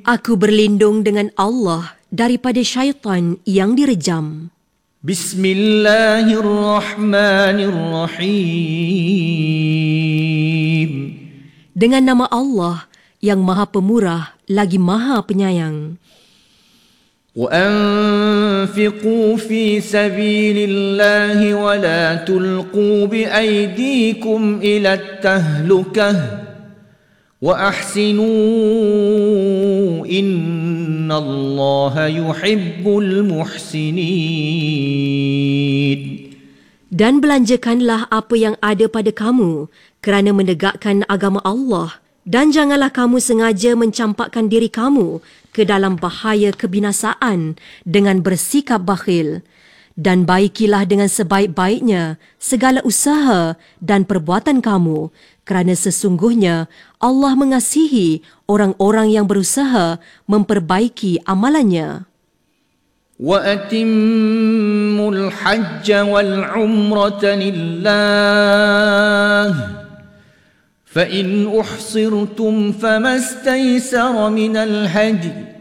Aku berlindung dengan Allah daripada syaitan yang direjam. Bismillahirrahmanirrahim. Dengan nama Allah yang Maha Pemurah lagi Maha Penyayang. وأنفقوا في سبيل الله ولا تلقوا بأيديكم إلى التهلكة وأحسنوا إن الله يحب المحسنين. Dan belanjakanlah apa yang ada pada kamu kerana menegakkan agama Allah, dan janganlah kamu sengaja mencampakkan diri kamu ke dalam bahaya kebinasaan dengan bersikap bakhil. Dan baikilah dengan sebaik-baiknya segala usaha dan perbuatan kamu, kerana sesungguhnya Allah mengasihi orang-orang yang berusaha memperbaiki amalannya. وَأَتِمُّوا الْحَجَّ وَالْعُمْرَةَ لِلَّهِ فَإِنْ أُحْصِرْتُمْ فَمَا اسْتَيْسَرَ مِنَ الْهَدْيِ